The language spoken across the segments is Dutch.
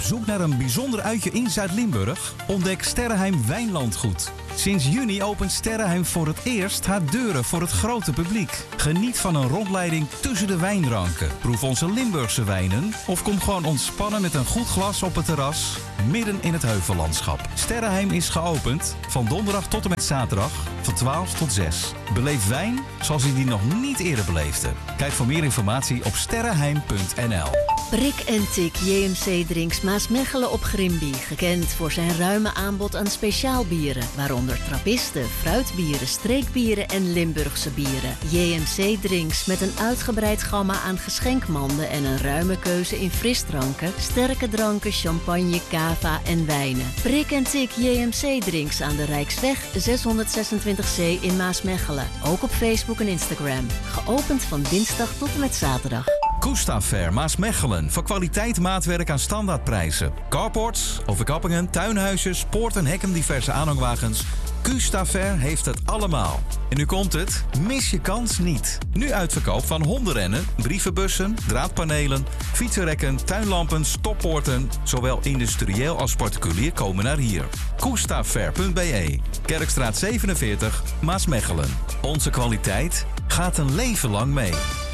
zoek naar een bijzonder uitje in Zuid-Limburg? Ontdek Sterrenheim Wijnlandgoed. Sinds juni opent Sterrenheim voor het eerst haar deuren voor het grote publiek. Geniet van een rondleiding tussen de wijnranken. Proef onze Limburgse wijnen of kom gewoon ontspannen met een goed glas op het terras midden in het heuvellandschap. Sterrenheim is geopend van donderdag tot en met zaterdag van 12 tot 6. Beleef wijn zoals u die nog niet eerder beleefde. Kijk voor meer informatie op sterrenheim.nl. Brik en Tik JMC Drinks Maasmechelen op Grimby. Gekend voor zijn ruime aanbod aan speciaalbieren. Waaronder trappisten, fruitbieren, streekbieren en Limburgse bieren. JMC Drinks met een uitgebreid gamma aan geschenkmanden en een ruime keuze in frisdranken, sterke dranken, champagne, cava en wijnen. Brik en Tik JMC Drinks aan de Rijksweg 626C in Maasmechelen. Ook op Facebook en Instagram. Geopend van dinsdag tot en met zaterdag. Koesta Fair Maasmechelen. Voor kwaliteit maatwerk aan standaardprijzen. Carports, overkappingen, tuinhuisjes, poorten, hekken, diverse aanhangwagens. Koesta Fair heeft het allemaal. En nu komt het, mis je kans niet. Nu uitverkoop van hondenrennen, brievenbussen, draadpanelen, fietsenrekken, tuinlampen, stoppoorten. Zowel industrieel als particulier komen naar hier. Koestafair.be, Kerkstraat 47, Maasmechelen. Onze kwaliteit gaat een leven lang mee.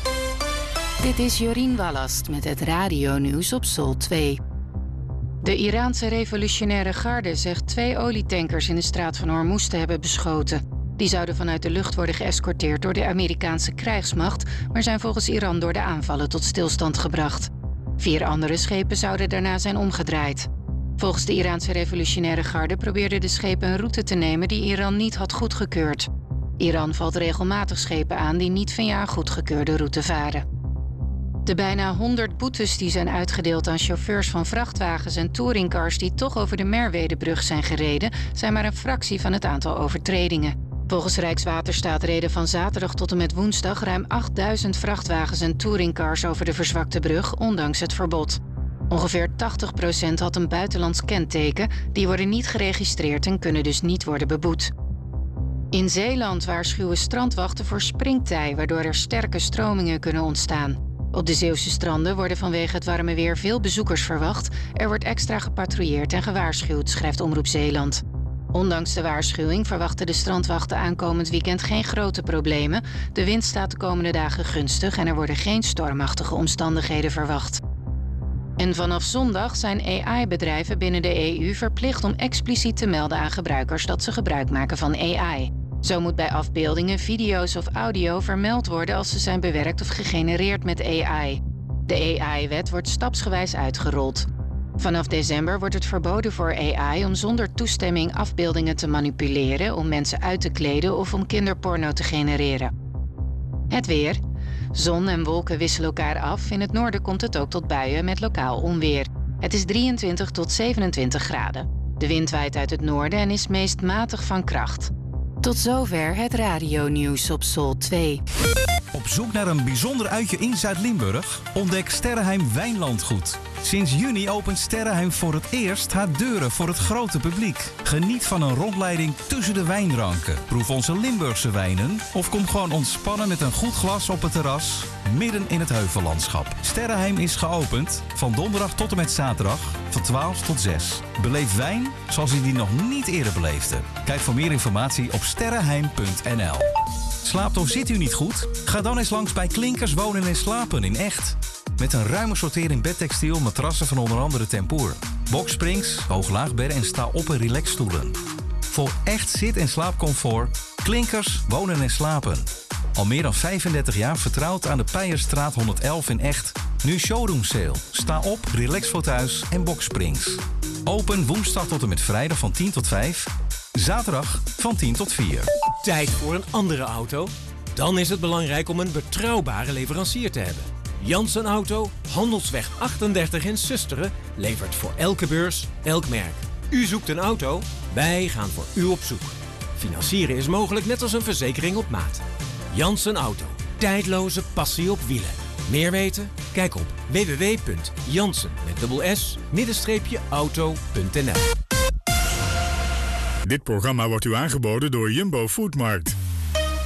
Dit is Jorien Wallast met het radionieuws op Sol 2. De Iraanse revolutionaire garde zegt 2 olietankers in de straat van Hormuz te hebben beschoten. Die zouden vanuit de lucht worden geëscorteerd door de Amerikaanse krijgsmacht, maar zijn volgens Iran door de aanvallen tot stilstand gebracht. 4 andere schepen zouden daarna zijn omgedraaid. Volgens de Iraanse revolutionaire garde probeerden de schepen een route te nemen die Iran niet had goedgekeurd. Iran valt regelmatig schepen aan die niet via een goedgekeurde route varen. De bijna 100 boetes die zijn uitgedeeld aan chauffeurs van vrachtwagens en touringcars die toch over de Merwedebrug zijn gereden, zijn maar een fractie van het aantal overtredingen. Volgens Rijkswaterstaat reden van zaterdag tot en met woensdag ruim 8000 vrachtwagens en touringcars over de verzwakte brug, ondanks het verbod. Ongeveer 80% had een buitenlands kenteken, die worden niet geregistreerd en kunnen dus niet worden beboet. In Zeeland waarschuwen strandwachten voor springtij, waardoor er sterke stromingen kunnen ontstaan. Op de Zeeuwse stranden worden vanwege het warme weer veel bezoekers verwacht. Er wordt extra gepatrouilleerd en gewaarschuwd, schrijft Omroep Zeeland. Ondanks de waarschuwing verwachten de strandwachten aankomend weekend geen grote problemen. De wind staat de komende dagen gunstig en er worden geen stormachtige omstandigheden verwacht. En vanaf zondag zijn AI-bedrijven binnen de EU verplicht om expliciet te melden aan gebruikers dat ze gebruik maken van AI. Zo moet bij afbeeldingen, video's of audio vermeld worden als ze zijn bewerkt of gegenereerd met AI. De AI-wet wordt stapsgewijs uitgerold. Vanaf december wordt het verboden voor AI om zonder toestemming afbeeldingen te manipuleren, om mensen uit te kleden of om kinderporno te genereren. Het weer. Zon en wolken wisselen elkaar af. In het noorden komt het ook tot buien met lokaal onweer. Het is 23 tot 27 graden. De wind waait uit het noorden en is meest matig van kracht. Tot zover het radionieuws op Sol 2. Op zoek naar een bijzonder uitje in Zuid-Limburg? Ontdek Sterrenheim Wijnlandgoed. Sinds juni opent Sterrenheim voor het eerst haar deuren voor het grote publiek. Geniet van een rondleiding tussen de wijnranken. Proef onze Limburgse wijnen of kom gewoon ontspannen met een goed glas op het terras midden in het heuvellandschap. Sterrenheim is geopend van donderdag tot en met zaterdag van 12 tot 6. Beleef wijn zoals u die nog niet eerder beleefde. Kijk voor meer informatie op sterrenheim.nl. Slaapt of zit u niet goed? Ga dan eens langs bij Klinkers Wonen en Slapen in Echt. Met een ruime sortering bedtextiel, matrassen van onder andere Tempoor. Boxsprings, hooglaagbedden en sta-op- en relaxstoelen. Voor echt zit- en slaapcomfort. Klinkers Wonen en Slapen. Al meer dan 35 jaar vertrouwd aan de Peijerstraat 111 in Echt. Nu showroom sale. Sta op, relaxfauteuils en boxsprings. Open woensdag tot en met vrijdag van 10 tot 5. Zaterdag van 10 tot 4. Tijd voor een andere auto? Dan is het belangrijk om een betrouwbare leverancier te hebben. Janssen Auto, Handelsweg 38 in Susteren, levert voor elke beurs, elk merk. U zoekt een auto? Wij gaan voor u op zoek. Financieren is mogelijk net als een verzekering op maat. Janssen Auto, tijdloze passie op wielen. Meer weten? Kijk op www.janssen-auto.nl. Dit programma wordt u aangeboden door Jumbo Foodmarkt.